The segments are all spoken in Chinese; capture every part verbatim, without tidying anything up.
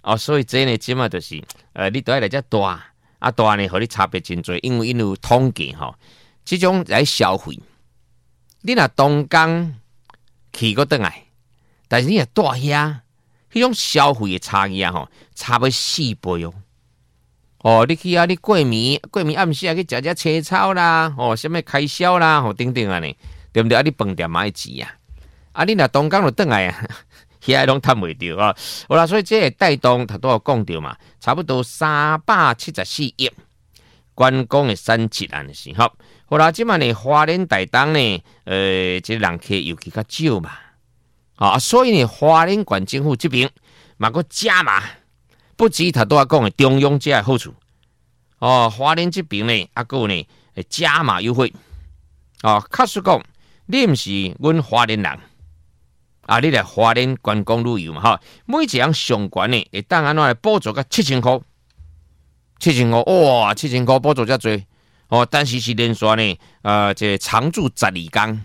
哦，所以这呢，即嘛就是呃，你都要来只大啊大呢，和你差别真多，因为因有统计吼，这种来消费，你若东港去过倒来，但是你若大遐，迄种消费的差异啊吼，差不四倍哦。哦，你去啊，你过暝过暝暗时啊去食食青草啦，哦，什么开销啦，吼等等啊呢，对不对？啊，你饭店买钱啊，啊，你若东港就倒来啊。遐拢趁袂着啊！好啦，所以这个带动，头都有讲到嘛，差不多三百七十四亿观光的三七案的时候，好啦，即嘛呢，花莲台东呢，呃，这人客尤其较少嘛，啊，所以呢，花莲县政府这边嘛个加码，不止头都要讲的中央这的好处，哦，花莲这边呢，啊个呢加码优惠，哦，确实讲，你毋是阮花莲人。啊！你来花莲观光旅游嘛，哈，每一项上悬呢，会当安怎来补助个七千块，七千块哇，七千块补助遮多哦，但是是连续呢，呃，这常住十二天，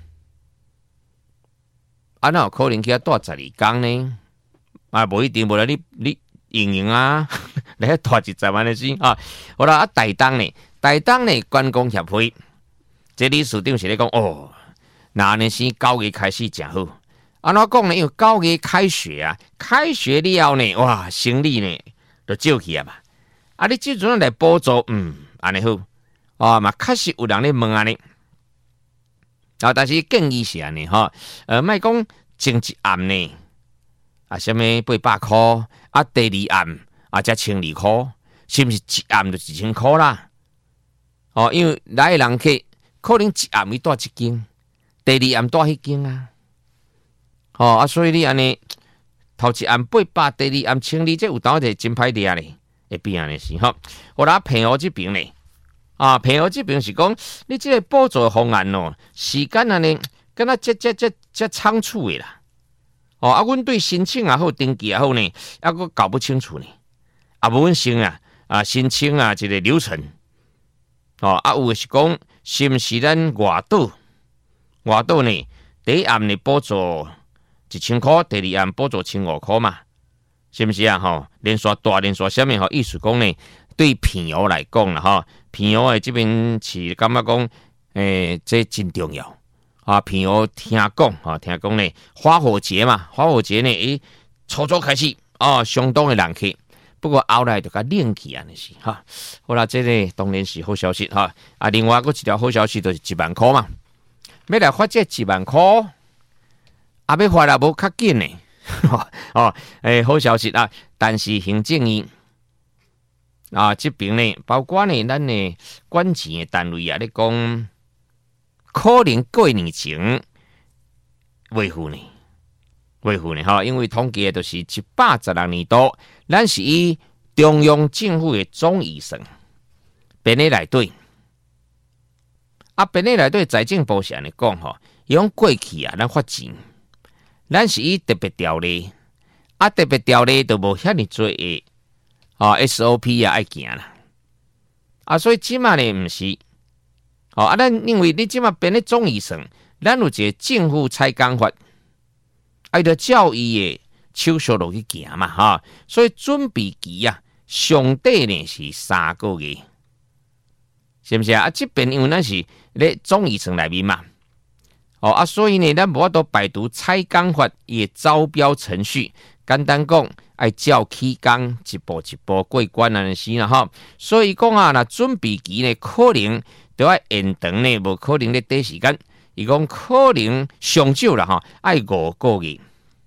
啊，那有可能去遐住十二天呢？啊，无一定，无啦，你你用用啊，来遐住一十万的先啊，好啦，啊，台东呢，台东呢观光协会，这理事长是咧讲哦，那呢是九月开始真好。安怎讲呢？因为九月开学啊，开学了呢，哇，生理呢就少去啊嘛。啊，你即阵来补助，嗯，安尼好，啊嘛，确实有人咧问安尼。啊，但是建议是安尼哈，呃，莫讲前一暗呢，啊，什么八百块，啊，第二暗啊，才千二块，是不是一暗就一千块啦？哦，因为来的人客可能一暗伊住一间，第二暗住迄间啊。哦啊，所以你安尼头一暗八百，第二暗千二，这有当就真歹掠咧，会变安尼是吼。我啦平湖这边呢，啊平湖这边是讲你这个补助方案哦，时间安尼，敢若这这这这仓促的啦。哦啊，阮对申请也好，登记也好呢，还佫搞不清楚呢。啊，无阮先啊啊申请啊这个流程，哦啊有的是讲是毋是咱外岛外岛呢？第一暗呢补助。一千块，第二案补助千五块嘛，是不是啊？吼，连续大连续下面吼，意思讲呢，对平湖来讲啦，吼，平湖的这边是感觉讲，诶、欸，这真重要啊！平湖听讲啊，听讲呢，花火节嘛，花火节呢，诶、欸，初初开始啊，相当的人气，不过后来就甲冷去安尼是哈。好啦，这个当然是好消息哈。啊，另外佫一条好消息就是一万块嘛，要来发这一万块。啊，要发啦，无较紧呢，哦，诶、欸，好消息啊！但是行政院啊，这边呢，包括呢，咱呢管钱的单位啊，咧讲，可能过年前维护呢，维护呢，哈，因为统计的都是一百十六年度，咱是以中央政府的总预算编咧内底，啊，编咧内底财政部是安尼讲吼，伊讲过去啊，咱发钱。咱是以特别条例，啊特别条例都无遐尼多诶，啊 S O P 啊爱行啦，啊所以即马呢毋是，哦啊咱因为你即马编咧总预算，咱有一个政府采工法，爱着照伊诶手续落去行嘛哈，所以准备期啊，上底呢是三个月，是毋是啊？啊这边因为咱是咧总预算内面嘛。哦啊，所以呢，咱无法度排除采工法伊的招标程序，简单讲，爱照起工一步一步过关安尼是啦吼。所以讲啊，若准备期呢，可能都要延长呢，无可能咧短时间。伊讲可能上少啦吼，爱五个月，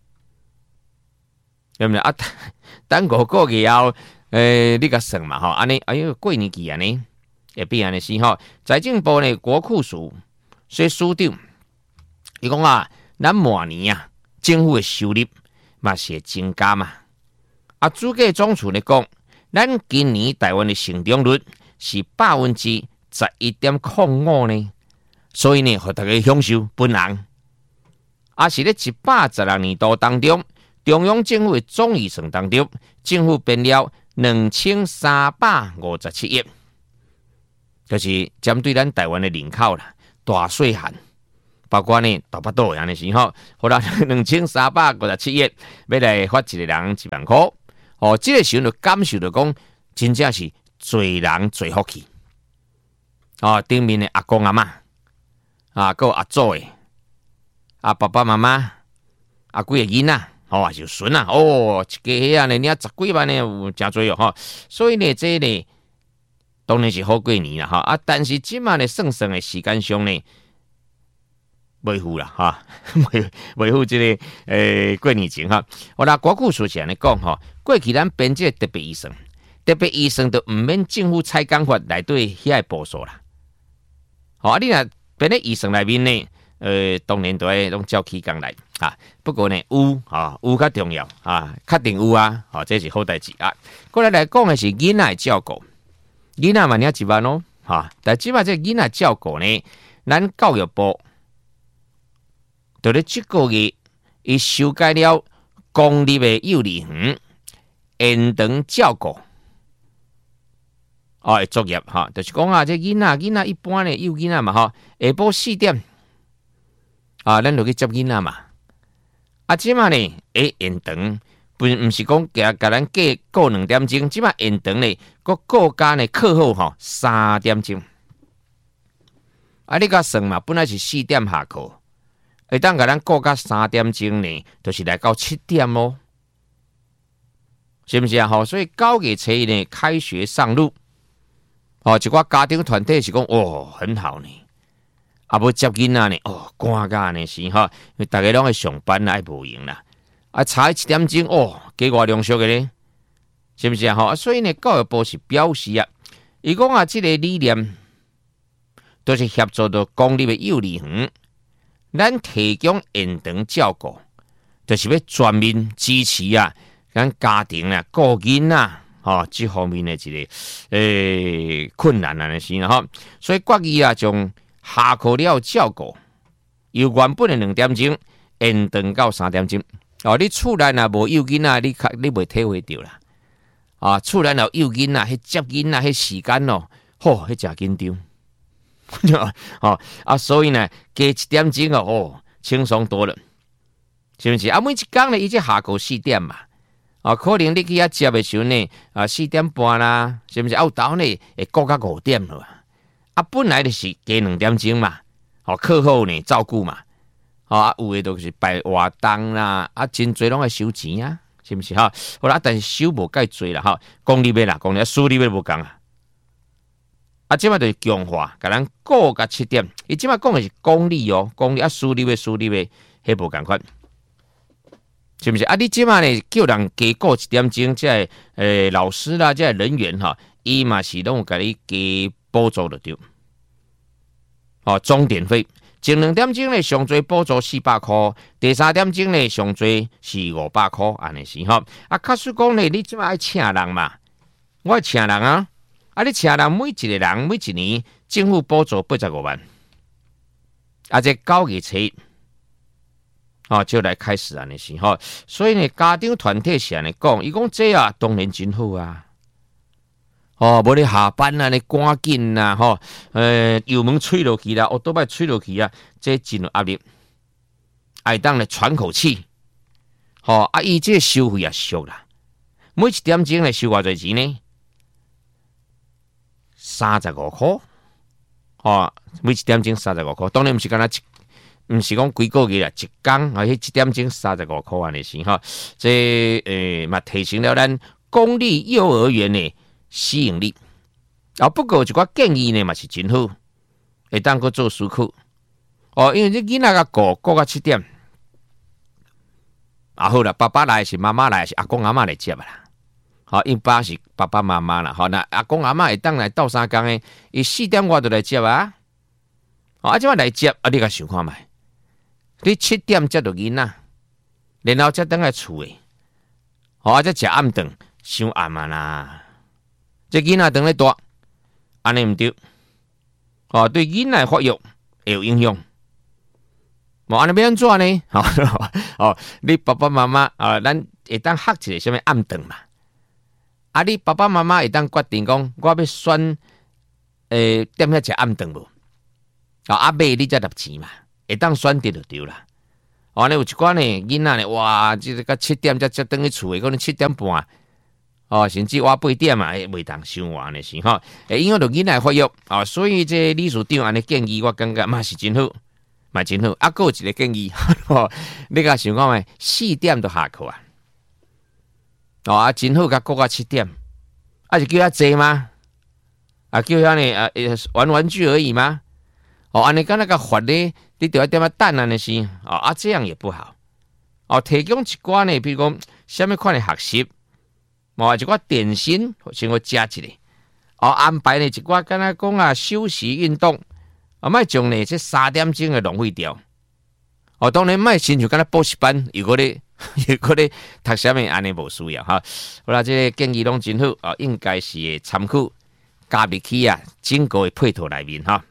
对不对啊？等五个月后，诶、欸，你甲算嘛吼，安尼哎呦过年期安尼，会变安尼是吼。财政部呢，国库署所以署长。伊讲啊，咱明年啊，政府的收入嘛是会增加嘛。啊，主计总处咧讲，咱今年台湾的成长率是百分之十一点零五呢，所以呢，互大家享受本人。啊，是咧一百十六年度当中，中央政府的总预算当中，政府编了两千三百五十七亿，就是针对咱台湾的人口啦，大细汉。包括呢，大巴肚安尼时候，好啦，两千三百五十七亿，要来发一个人一万块， 哦，这个时候就感受到讲，真正是做人做福气。哦，顶面的阿公阿嬷啊，还有阿祖的啊，爸爸妈妈啊，几个囡仔，哦，还是孙啊，哦，一家遐呢，你啊十几万呢，有真多哦，哈。所以呢，这呢，当然是好过年啦，哈啊，但是即马呢，算算的时间上呢，袂赴啦，哈，袂袂赴这个诶、呃、过年前哈。我拿国故事是安尼讲哈，过去咱编这个特别医生，特别医生都毋免政府采工法来对遐个补助啦。好、哦，啊，你若编咧医生内面呢，呃，当然都会拢照起工来啊。不过呢，有啊，有较重要啊，确定有啊，好、哦，这是好代志啊。过来来讲的是囡仔照顾，囡仔嘛领一万哦，哈、啊，但即摆这囡仔照顾呢，咱教育部就咧即个月，伊修改了公立的幼儿园延长照顾。哦，作业哈，就是讲啊，这囡仔囡仔一般咧幼囡仔嘛哈，下晡四点啊，咱就去接囡仔嘛。啊，即马呢，诶，延长，不毋是讲甲甲咱过过两点钟，即马延长咧，个过加呢课后吼三点钟。啊，你甲算嘛，本来是四点下课，会当甲咱过加三点钟呢，就是来到七点咯，是不是啊？吼，所以九月初一呢，开学上路。哦，一寡家庭团体是讲哦，很好呢，啊，要接囡仔呢，哦，赶甲呢是哈，因为大家拢会上班啦，爱无闲啦，啊，差七点钟哦，加偌凉俗的呢，是不是啊？吼，所以呢，教育部是表示啊，伊讲啊，这个理念都是协助到公立的幼儿园，咱提供延长照顾，就是要全面支持啊，咱家庭啊，顾囡仔。哦，这方面的一个诶、欸、困难啊，是哈，所以决议啊，从下课了照顾，由原本的两点钟延长到三点钟。哦，你厝内若无幼囡仔，你你袂体会到啦。啊，厝内若幼囡仔，迄接囡仔迄时间哦，吼，迄真紧张。哦啊，所以呢，加一点钟哦，哦，轻松多了，是不是？啊，每一工呢，伊只下课四点嘛。啊，可能你去遐接的时候呢，啊四点半啦，是不是？啊，有头呢会过到五点了啊。本来就是加两点钟嘛，哦，课后呢照顾嘛，啊，有的都是摆活动啦，啊，真侪拢爱收钱啊，是不是哈？好啦，但是收无介侪啦，哈，公立的啦，公立私立的无共啊。啊，即摆就是强化，甲咱过到七点。伊即摆讲的是公立哦，公立啊，私立的私立的，迄无共款。是不是啊？你即马呢叫人加过一点钟，即个诶老师啦，即个人员哈，伊嘛是拢有甲你加补助的对。哦，钟点费，前两点钟呢上最补助四百块，第三点钟呢上最是五百块，安尼是吼。啊，假使讲呢，你即马爱请人嘛，我爱请人啊，啊，你请人每一个人每一年政府补助八十五万，啊，这九月初。哦，就来开始安尼是吼，所以呢，家长团体是安尼讲，伊讲这啊，当然真好啊。哦，无你下班啊，你赶紧呐，吼，呃，油门吹落去啦，奥多摆吹落去啊，这真有压力，爱当来喘口气。吼、哦，啊，伊这收费也俗啦，每一点钟来收偌侪钱呢？三十五块。哦，每一点钟三十五块，当然毋是干那一。毋是讲几个月啦，一工啊，迄一点钟三十五块安尼是哈，这诶嘛提升了咱公立幼儿园的吸引力。啊，不过有一寡建议呢嘛是真好，会当去做思考。哦，因为这囡仔个顾顾到七点，啊好啦，爸爸来是妈妈来是阿公阿嬷来接啦。好，因爸是爸爸妈妈啦，好那阿公阿嬷会当来斗三工诶，伊四点外就来接啊。哦，啊即摆来接，啊你甲想看觅。你七点接到囡仔，然后才等来厝诶，好啊，才食暗顿，伤暗啊啦。这囡仔等咧大，安尼毋对，哦，对囡仔发育会有影响。无安尼要安怎呢？哦，你爸爸妈妈啊，咱会当学一个什么暗顿嘛？啊，你爸爸妈妈会当决定讲，我要选诶点遐食暗顿无？啊，阿妹你才拿钱嘛。会当选择就对啦。哦，尼有一寡呢囡仔呢，哇，即个到七点才才等去厝诶，可能七点半哦，甚至我八点嘛，袂当伤晚的是吼，会影响到囡仔发育哦，所以这理事长安尼建议，我感觉嘛是真好，嘛真好。啊，还有一个建议，你甲想讲诶，四点就下课啊，哦啊，真好，甲过到七点，啊是叫遐济吗？啊叫遐呢啊玩玩具而已吗？哦，安尼敢若甲罚咧，你着一点仔等安尼是，哦啊这样也不好。哦，提供一寡呢，比如讲，什么款的学习。哦，一寡点心先去食一个，哦，安排呢一寡敢若讲啊休息运动，啊，莫将呢这三点钟嘅浪费掉。哦，当然莫亲像敢若补习班，如果咧，如果咧读什么安尼无需要哈。好啦，这个建议拢真好，啊，应该是会参考加入去啊整个的配套内面哈。